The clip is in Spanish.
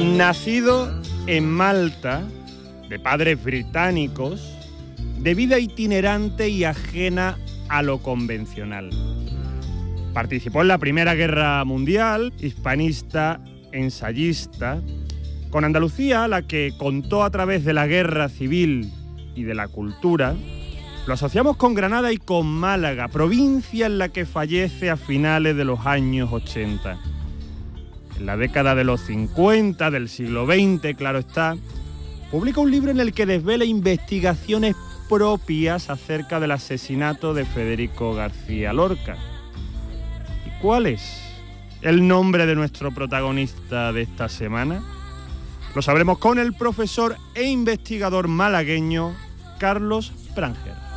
Nacido en Malta, de padres británicos, de vida itinerante y ajena a lo convencional. Participó en la Primera Guerra Mundial, hispanista, ensayista. Con Andalucía, la que contó a través de la guerra civil y de la cultura, lo asociamos con Granada y con Málaga, provincia en la que fallece a finales de los años 80. En la década de los 50 del siglo XX, claro está, publica un libro en el que desvela investigaciones propias acerca del asesinato de Federico García Lorca. ¿Y cuál es el nombre de nuestro protagonista de esta semana? Lo sabremos con el profesor e investigador malagueño Carlos Pranger.